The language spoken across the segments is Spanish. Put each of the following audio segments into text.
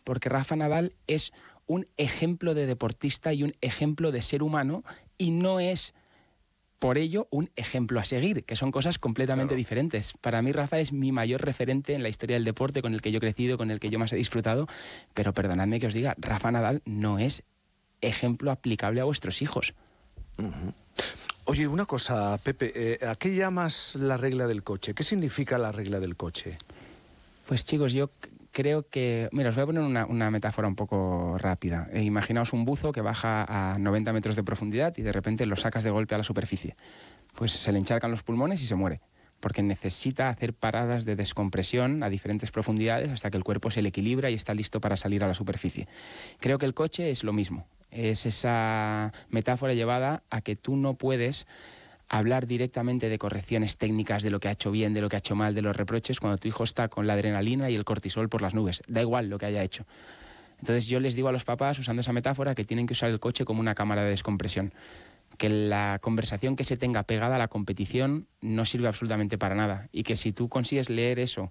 porque Rafa Nadal es un ejemplo de deportista y un ejemplo de ser humano, y no es por ello un ejemplo a seguir, que son cosas completamente diferentes. Para mí Rafa es mi mayor referente en la historia del deporte, con el que yo he crecido, con el que yo más he disfrutado, pero perdonadme que os diga, Rafa Nadal no es ejemplo aplicable a vuestros hijos. Uh-huh. Oye, una cosa, Pepe, ¿a qué llamas la regla del coche? ¿Qué significa la regla del coche? Pues chicos, yo creo que... Mira, os voy a poner una metáfora un poco rápida. Imaginaos un buzo que baja a 90 metros de profundidad y de repente lo sacas de golpe a la superficie. Pues se le encharcan los pulmones y se muere, porque necesita hacer paradas de descompresión a diferentes profundidades hasta que el cuerpo se le equilibra y está listo para salir a la superficie. Creo que el coche es lo mismo. Es esa metáfora llevada a que tú no puedes hablar directamente de correcciones técnicas, de lo que ha hecho bien, de lo que ha hecho mal, de los reproches, cuando tu hijo está con la adrenalina y el cortisol por las nubes. Da igual lo que haya hecho. Entonces yo les digo a los papás, usando esa metáfora, que tienen que usar el coche como una cámara de descompresión. Que la conversación que se tenga pegada a la competición no sirve absolutamente para nada. Y que si tú consigues leer eso...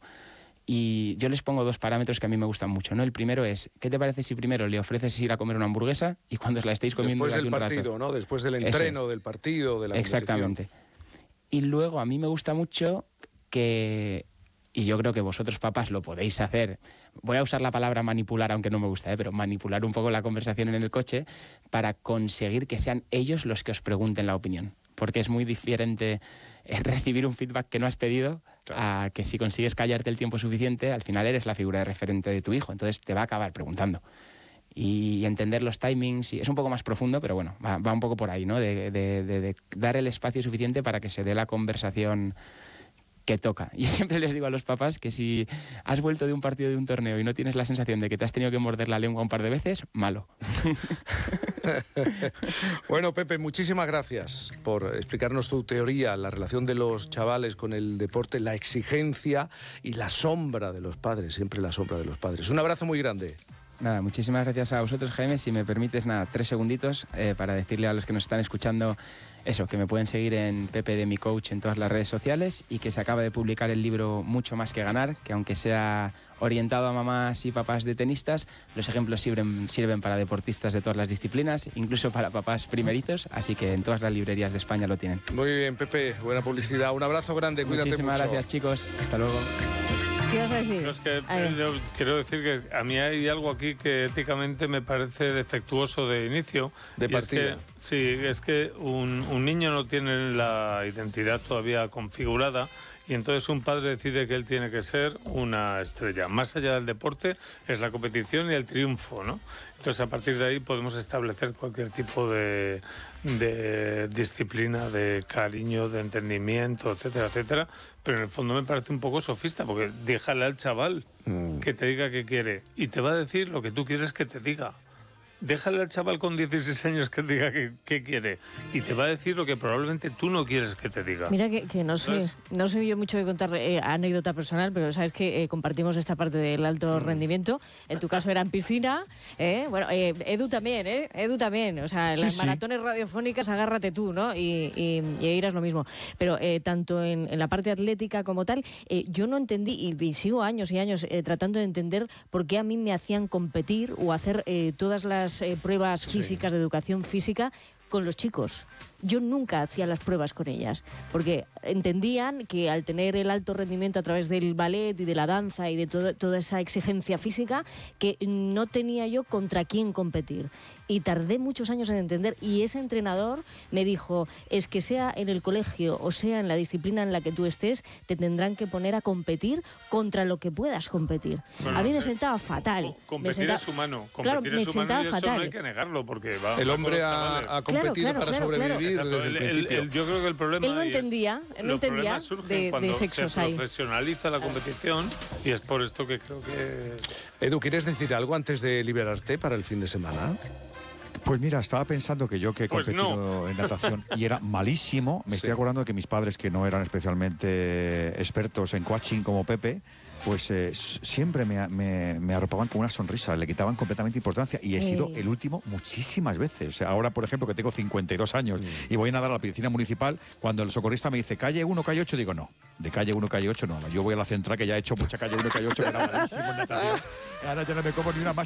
Y yo les pongo 2 parámetros que a mí me gustan mucho, ¿no? El primero es, ¿qué te parece si primero le ofreces ir a comer una hamburguesa y cuando os la estéis comiendo después del partido, rato, ¿no? Después del entreno, del partido, de la exactamente. competición. Y luego a mí me gusta mucho que, y yo creo que vosotros papás lo podéis hacer, voy a usar la palabra manipular, aunque no me gusta, pero manipular un poco la conversación en el coche para conseguir que sean ellos los que os pregunten la opinión. Porque es muy diferente recibir un feedback que no has pedido a que si consigues callarte el tiempo suficiente, al final eres la figura de referente de tu hijo, entonces te va a acabar preguntando. Y entender los timings, y es un poco más profundo, pero bueno, va un poco por ahí, ¿no? De dar el espacio suficiente para que se dé la conversación que toca. Yo siempre les digo a los papás que si has vuelto de un partido de un torneo y no tienes la sensación de que te has tenido que morder la lengua un par de veces, malo. Bueno, Pepe, muchísimas gracias por explicarnos tu teoría, la relación de los chavales con el deporte, la exigencia y la sombra de los padres, siempre la sombra de los padres. Un abrazo muy grande. Nada, muchísimas gracias a vosotros, Jaime. Si me permites, 3 segunditos para decirle a los que nos están escuchando eso, que me pueden seguir en Pepe de mi Coach en todas las redes sociales y que se acaba de publicar el libro Mucho más que ganar, que aunque sea orientado a mamás y papás de tenistas, los ejemplos sirven para deportistas de todas las disciplinas, incluso para papás primerizos, así que en todas las librerías de España lo tienen. Muy bien, Pepe, buena publicidad. Un abrazo grande, cuídate mucho. Muchísimas gracias, chicos. Hasta luego. ¿Qué vas a decir? No, es que yo quiero decir que a mí hay algo aquí que éticamente me parece defectuoso de inicio. De partida. Es que un niño no tiene la identidad todavía configurada y entonces un padre decide que él tiene que ser una estrella. Más allá del deporte es la competición y el triunfo, ¿no? Entonces a partir de ahí podemos establecer cualquier tipo de disciplina, de cariño, de entendimiento, etcétera, etcétera. Pero en el fondo me parece un poco sofista, porque déjale al chaval que te diga qué quiere y te va a decir lo que tú quieres que te diga. Déjale al chaval con 16 años que te diga qué quiere y te va a decir lo que probablemente tú no quieres que te diga. Mira que no sé yo mucho de contar anécdota personal, pero sabes que compartimos esta parte del alto rendimiento. En tu caso era en piscina. Bueno, Edu también. O sea, las maratones radiofónicas, agárrate tú, ¿no? Y Eira es lo mismo. Pero tanto en la parte atlética como tal, yo no entendí, y sigo años y años tratando de entender por qué a mí me hacían competir o hacer todas las pruebas físicas de educación física con los chicos. Yo nunca hacía las pruebas con ellas, porque entendían que al tener el alto rendimiento a través del ballet y de la danza y de toda esa exigencia física, que no tenía yo contra quién competir. Y tardé muchos años en entender, y ese entrenador me dijo, es que sea en el colegio o sea en la disciplina en la que tú estés, te tendrán que poner a competir contra lo que puedas competir. Bueno, a mí me sentaba fatal. Competir es humano. Claro, Competir es humano y eso fatal. No hay que negarlo, porque va. El hombre ha competido para sobrevivir desde el principio. Yo creo que el problema él no entendía de sexos se ahí. Profesionaliza la competición y es por esto que creo que... Edu, ¿quieres decir algo antes de liberarte para el fin de semana? Pues mira, estaba pensando que yo que he competido en natación y era malísimo, me estoy acordando de que mis padres, que no eran especialmente expertos en coaching como Pepe, pues siempre me arropaban con una sonrisa, le quitaban completamente importancia y he sido el último muchísimas veces. O sea, ahora, por ejemplo, que tengo 52 años y voy a nadar a la piscina municipal, cuando el socorrista me dice calle 1, calle 8, digo no, de calle 1, calle 8 no, yo voy a la central que ya he hecho mucha calle 1, calle 8, que era malísimo en natación. Ahora ya no me como ni una más.